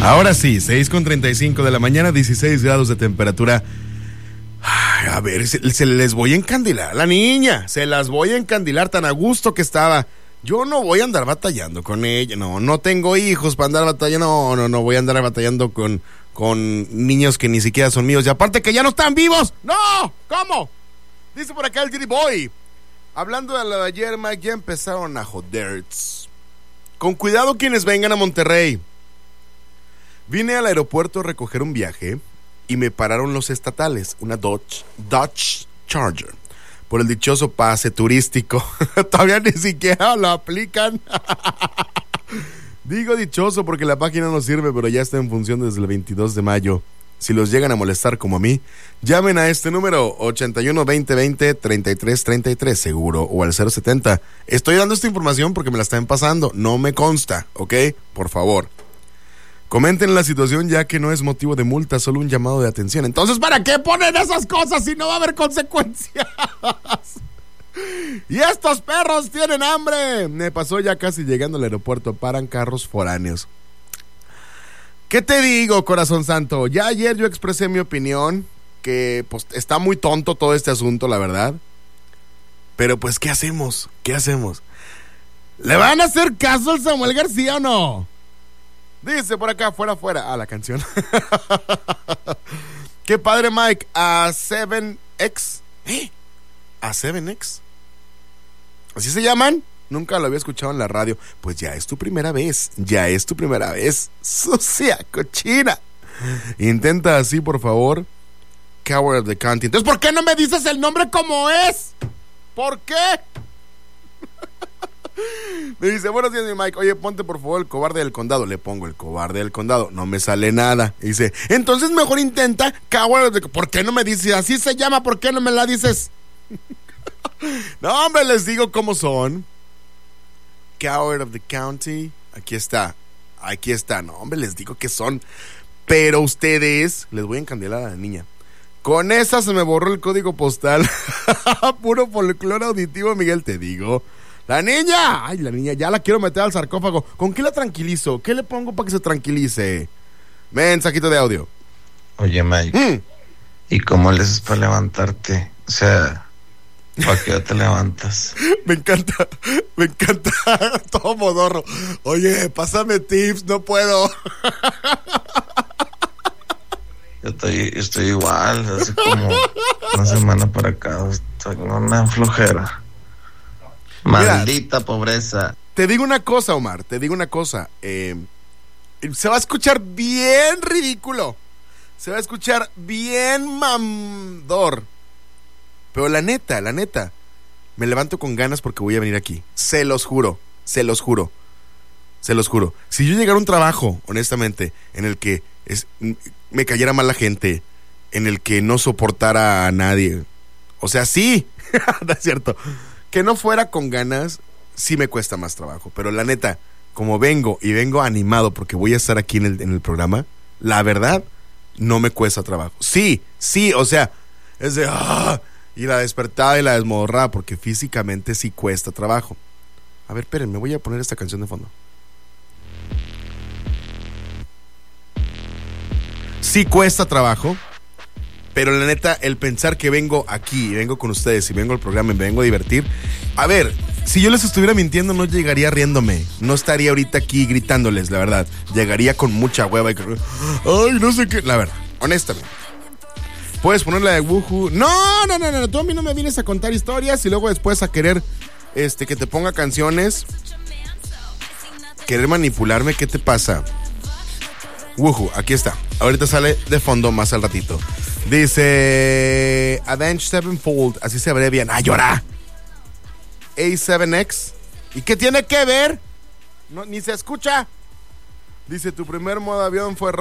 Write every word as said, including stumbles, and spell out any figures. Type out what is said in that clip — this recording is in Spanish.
Ahora sí, seis con treinta y cinco de la mañana, dieciséis grados de temperatura. Ay, a ver, se, se les voy a encandilar a la niña, se las voy a encandilar, tan a gusto que estaba. Yo no voy a andar batallando con ella, no, no tengo hijos para andar batallando, no, no, no voy a andar batallando con, con niños que ni siquiera son míos, y aparte que ya no están vivos. ¡No! ¿Cómo? Dice por acá el Diddy Boy. Hablando de lo de ayer, Mike, ya empezaron a joder. Con cuidado quienes vengan a Monterrey. Vine al aeropuerto a recoger un viaje y me pararon los estatales, una Dodge, Dodge Charger, por el dichoso pase turístico. Todavía ni siquiera lo aplican. Digo dichoso porque la página no sirve, pero ya está en función desde el veintidós de mayo. Si los llegan a molestar como a mí, llamen a este número ochenta y uno, veinte, veinte, treinta y tres, treinta y tres, seguro, o al cero setenta. Estoy dando esta información porque me la están pasando, no me consta, ¿ok? Por favor. Comenten la situación ya que no es motivo de multa, solo un llamado de atención. Entonces, ¿para qué ponen esas cosas si no va a haber consecuencias? Y estos perros tienen hambre. Me pasó ya casi llegando al aeropuerto, paran carros foráneos. ¿Qué te digo, corazón santo? Ya ayer yo expresé mi opinión, que pues está muy tonto todo este asunto, la verdad. Pero pues, ¿qué hacemos? ¿Qué hacemos? ¿Le van a hacer caso al Samuel García o no? Dice por acá, fuera, fuera. Ah, la canción. Qué padre, Mike. A siete X. ¿Eh? ¿A siete X? ¿Así se llaman? Nunca lo había escuchado en la radio. Pues ya es tu primera vez. Ya es tu primera vez. Sucia, cochina. Intenta así, por favor. Coward of the County. Entonces, ¿por qué no me dices el nombre como es? ¿Por qué? Me dice, buenos días, mi Mike. Oye, ponte por favor el cobarde del condado. Le pongo el cobarde del condado. No me sale nada. Y dice, entonces mejor intenta Coward of the... ¿Por qué no me dices? Así se llama, ¿por qué no me la dices? No, hombre, les digo cómo son. Coward of the County. Aquí está. Aquí está. No, hombre, les digo que son. Pero ustedes, les voy a encandilar a la niña. Con esa se me borró el código postal. Puro folclore auditivo, Miguel, te digo. La niña, ay, la niña, ya la quiero meter al sarcófago. ¿Con qué la tranquilizo? ¿Qué le pongo para que se tranquilice? Mensajito de audio. Oye, Mike, ¿Mm? ¿Y cómo le haces para levantarte? O sea, ¿para qué te levantas? Me encanta, me encanta. Todo modorro. Oye, pásame tips, no puedo. Yo estoy, estoy igual, hace como una semana para acá, estoy con una flojera. Maldita Mira, pobreza. Te digo una cosa, Omar, te digo una cosa. Eh, se va a escuchar bien ridículo. Se va a escuchar bien mamador. Pero la neta, la neta, me levanto con ganas porque voy a venir aquí. Se los juro, se los juro. Se los juro. Si yo llegara a un trabajo, honestamente, en el que es, me cayera mal la gente, en el que no soportara a nadie. O sea, sí, no es cierto. Que no fuera con ganas, sí me cuesta más trabajo. Pero la neta, como vengo y vengo animado porque voy a estar aquí en el, en el programa, la verdad, no me cuesta trabajo. Sí, sí, o sea, es de... ¡ah! Y la despertada y la desmodorrada, porque físicamente sí cuesta trabajo. A ver, esperen, me voy a poner esta canción de fondo. Sí cuesta trabajo. Pero la neta, el pensar que vengo aquí, vengo con ustedes y vengo al programa y me vengo a divertir. A ver, si yo les estuviera mintiendo, no llegaría riéndome. No estaría ahorita aquí gritándoles, la verdad. Llegaría con mucha hueva y que... ay, no sé qué. La verdad, honestamente. Puedes poner la de Woohoo. No, no, no, no. Tú a mí no me vienes a contar historias y luego después a querer este, que te ponga canciones. Querer manipularme, ¿qué te pasa? Woohoo, aquí está. Ahorita sale de fondo más al ratito. Dice Avenged Sevenfold, así se abrevian. ¡Ah, llora! A siete X. ¿Y qué tiene que ver? No, ni se escucha. Dice, tu primer modo de avión fue